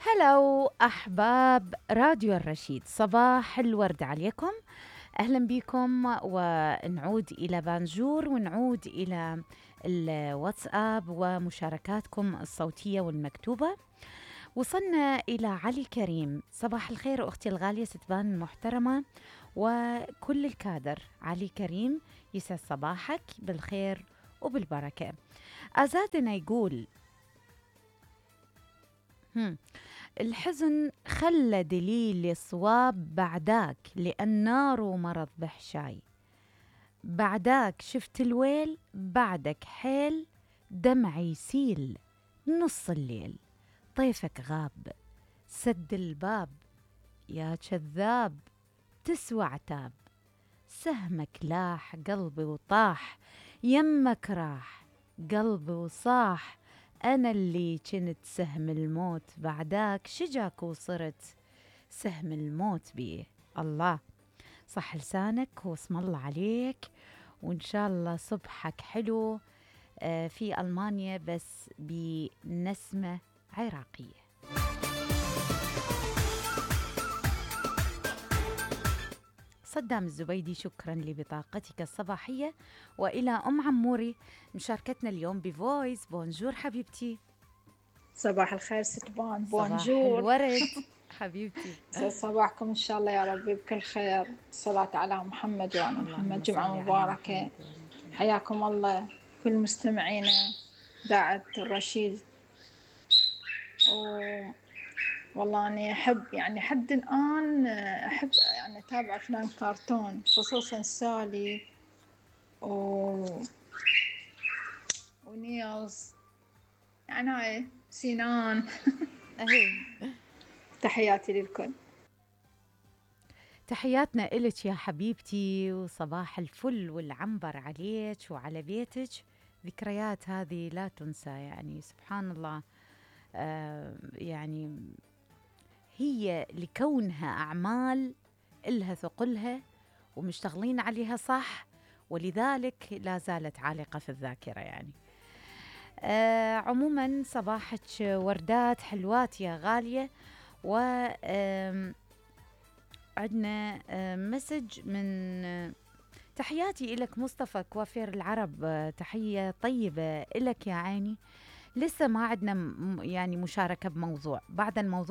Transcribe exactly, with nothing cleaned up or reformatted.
هلو أحباب راديو الرشيد، صباح الورد عليكم. أهلا بكم ونعود إلى بانجور ونعود إلى الواتساب ومشاركاتكم الصوتية والمكتوبة. وصلنا إلى علي كريم. صباح الخير أختي الغالية ستبان المحترمة وكل الكادر. علي كريم يسعد صباحك بالخير وبالبركة. أزادنا يقول هم. الحزن خلى دليل صواب بعداك، لأن ناره مرض بحشاي. بعداك شفت الويل، بعدك حيل دمعي يسيل. نص الليل طيفك غاب، سد الباب يا كذاب، تسوى عتاب. سهمك لاح قلبي وطاح، يمك راح قلبي وصاح. أنا اللي كنت سهم الموت، بعداك شجاك وصرت سهم الموت بيه. الله صح لسانك واسم الله عليك، وإن شاء الله صبحك حلو آه في ألمانيا بس بنسمة عراقية. صدام الزبيدي، شكرا لبطاقتك الصباحية. وإلى أم عموري مشاركتنا اليوم بفويس. بونجور حبيبتي. صباح الخير ستبان. صباح بونجور الورد حبيبتي. يسعد صباحكم إن شاء الله يا ربي بكل خير. الصلاة على محمد وعلى محمد، جمعة مباركة. حياكم الله كل مستمعينا إذاعة الرشيد. و... والله أنا أحب يعني حد الآن أحب يعني أتابع أفلام كرتون، خصوصا سالي و... ونيلز، يعني هاي سينان. تحياتي للكل. تحياتنا إلك يا حبيبتي، وصباح الفل والعنبر عليك وعلى بيتك. ذكريات هذه لا تنسى، يعني سبحان الله. آه يعني هي لكونها أعمال إلها ثقلها ومشتغلين عليها صح، ولذلك لا زالت عالقة في الذاكرة. يعني آه عموما صباحك وردات حلوات يا غالية. و آه عندنا مسج من تحياتي إلك مصطفى كوافير العرب. تحية طيبة إلك يا عيني. لسه ما عندنا يعني مشاركة بموضوع، بعد الموضوع